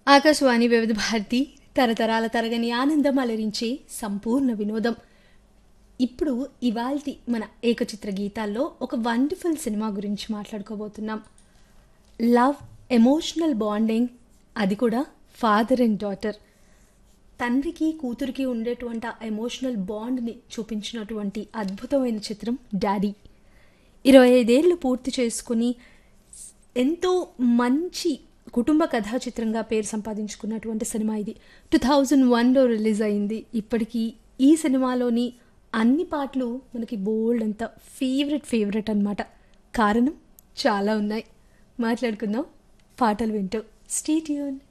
ఆకాశవాణి వివిధ భారతి తరతరాల తరగని ఆనందం అలరించే సంపూర్ణ వినోదం. ఇప్పుడు ఇవాల్టి మన ఏకచిత్ర గీతాల్లో ఒక వండర్ఫుల్ సినిమా గురించి మాట్లాడుకోబోతున్నాం. లవ్, ఎమోషనల్ బాండింగ్, అది కూడా ఫాదర్ అండ్ డాటర్. తండ్రికి కూతురికి ఉండేటువంటి ఆ ఎమోషనల్ బాండ్ని చూపించినటువంటి అద్భుతమైన చిత్రం డాడీ. 25 ఏళ్ళు పూర్తి చేసుకుని ఎంతో మంచి కుటుంబ కథా చిత్రంగా పేరు సంపాదించుకున్నటువంటి సినిమా ఇది. 2001లో రిలీజ్ అయింది. ఇప్పటికీ ఈ సినిమాలోని అన్ని పాటలు మనకి బోల్డ్ అంత ఫేవరెట్ అన్నమాట. కారణం చాలా ఉన్నాయి. మాట్లాడుకుందాం పాటలు వింటూ. Stay tune.